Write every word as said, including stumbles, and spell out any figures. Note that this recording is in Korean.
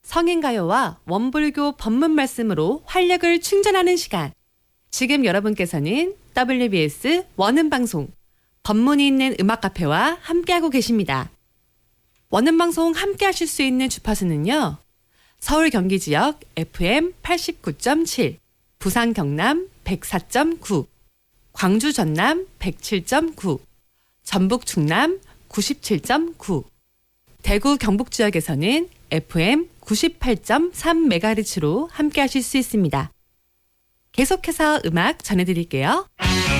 성인가요와 원불교 법문 말씀으로 활력을 충전하는 시간. 지금 여러분께서는 더블유비에스 원음방송 법문이 있는 음악카페와 함께하고 계십니다. 원음방송 함께하실 수 있는 주파수는요. 서울 경기 지역 에프엠 팔십구 점 칠, 부산 경남 백사 점 구, 광주 전남 백칠 점 구, 전북 충남 구십칠 점 구, 대구 경북 지역에서는 에프엠 구십팔 점 삼 메가헤르츠로 함께하실 수 있습니다. 계속해서 음악 전해드릴게요.